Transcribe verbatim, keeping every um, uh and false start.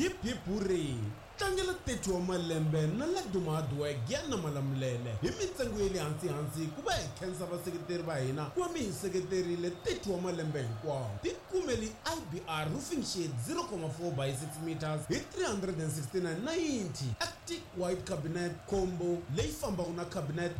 hip hip hooray tlangela thirty wa malembe na la dumadwe gyana malamulele hi mitsengo ya le hansi hansi ku va hi khensa vaseketeri va hina ku va mi hi seketerile thirty wa malembe hinkwawo. Tikumeli I B R roofing sheet zero point four by six meters hi three hundred sixty-nine ninety, Arctic white cabinet combo leyi fambaka na cabinet